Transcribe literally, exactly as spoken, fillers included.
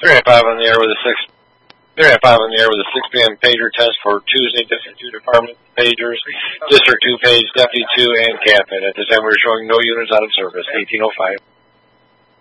three nine five on the air with a six. three nine five on the air with a six p m pager test for Tuesday, District two Department pagers, District two page, Deputy two, and Captain. At this time, we're showing no units out of service. eighteen oh five.